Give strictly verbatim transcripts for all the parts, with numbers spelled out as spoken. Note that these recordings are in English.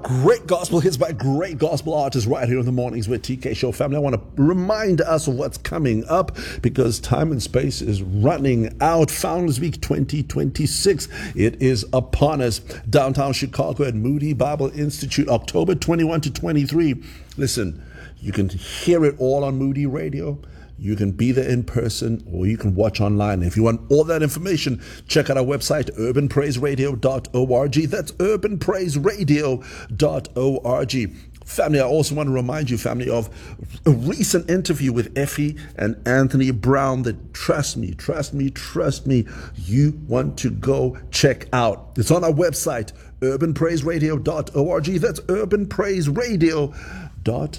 Great gospel hits by great gospel artists right here in the Mornings with T K Show. Family, I want to remind us of what's coming up because time and space is running out. Founders Week twenty twenty-six, it is upon us. Downtown Chicago at Moody Bible Institute, October twenty-first to twenty-third. Listen, you can hear it all on Moody Radio. You can be there in person or you can watch online. If you want all that information, check out our website, urban praise radio dot org. That's urban praise radio dot org. Family, I also want to remind you, family, of a recent interview with Effie and Anthony Brown that, trust me, trust me, trust me, you want to go check out. It's on our website, urban praise radio dot org. That's urban praise radio dot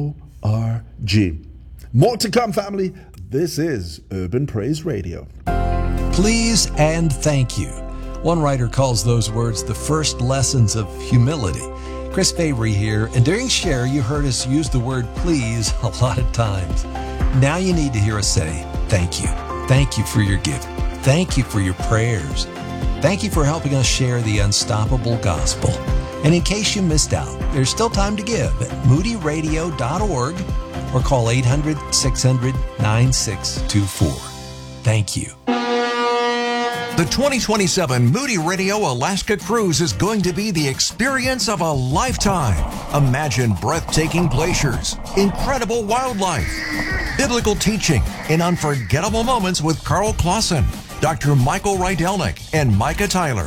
org. More to come, family. This is Urban Praise Radio. Please and thank you. One writer calls those words the first lessons of humility. Chris Fabry here, and during Share, you heard us use the word please a lot of times. Now you need to hear us say thank you. Thank you for your giving. Thank you for your prayers. Thank you for helping us share the unstoppable gospel. And in case you missed out, there's still time to give at moody radio dot org. or call eight hundred, six hundred, nine six two four. Thank you. The twenty twenty-seven Moody Radio Alaska Cruise is going to be the experience of a lifetime. Imagine breathtaking glaciers, incredible wildlife, biblical teaching, and unforgettable moments with Carl Clausen, Doctor Michael Rydelnik, and Micah Tyler.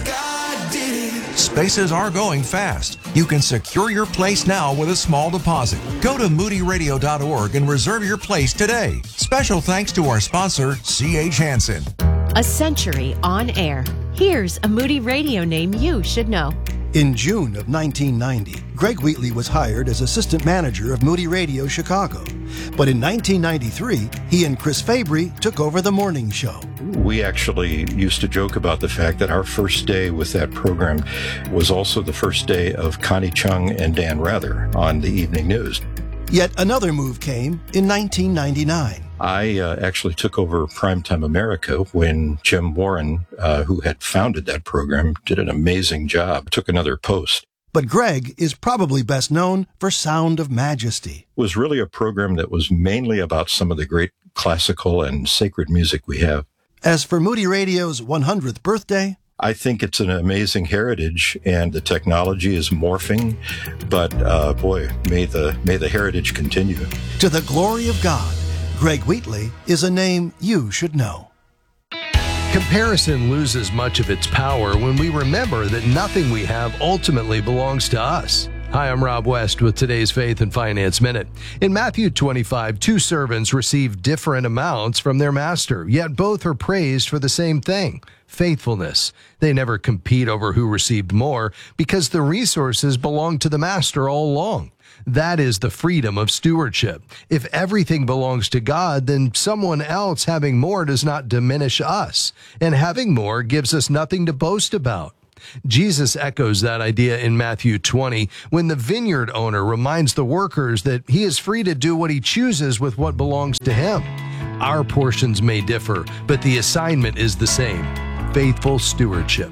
Spaces are going fast. You can secure your place now with a small deposit. Go to moody radio dot org and reserve your place today. Special thanks to our sponsor, C H Hansen. A century on air. Here's a Moody Radio name you should know. In June of nineteen ninety, Greg Wheatley was hired as assistant manager of Moody Radio Chicago. But in nineteen ninety-three, he and Chris Fabry took over the morning show. We actually used to joke about the fact that our first day with that program was also the first day of Connie Chung and Dan Rather on the evening news. Yet another move came in nineteen ninety-nine. I uh, actually took over Primetime America when Jim Warren, uh, who had founded that program, did an amazing job, took another post. But Greg is probably best known for Sound of Majesty. It was really a program that was mainly about some of the great classical and sacred music we have. As for Moody Radio's one hundredth birthday, I think it's an amazing heritage, and the technology is morphing. But uh, boy, may the may the heritage continue. To the glory of God, Greg Wheatley is a name you should know. Comparison loses much of its power when we remember that nothing we have ultimately belongs to us. Hi, I'm Rob West with today's Faith and Finance Minute. In Matthew twenty-five, two servants received different amounts from their master, yet both are praised for the same thing, faithfulness. They never compete over who received more because the resources belong to the master all along. That is the freedom of stewardship. If everything belongs to God, then someone else having more does not diminish us, and having more gives us nothing to boast about. Jesus echoes that idea in Matthew twenty when the vineyard owner reminds the workers that he is free to do what he chooses with what belongs to him. Our portions may differ, but the assignment is the same: faithful stewardship.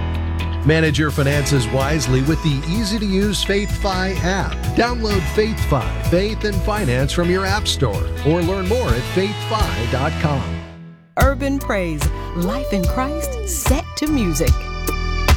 Manage your finances wisely with the easy-to-use FaithFi app. Download FaithFi, Faith and Finance from your app store, or learn more at faith fi dot com. Urban Praise, life in Christ set to music.